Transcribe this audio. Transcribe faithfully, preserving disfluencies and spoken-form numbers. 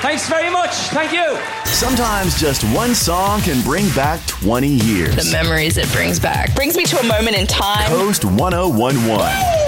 Thanks very much. Thank you. Sometimes just one song can bring back twenty years. The memories it brings back. Brings me to a moment in time. Coast one oh one one.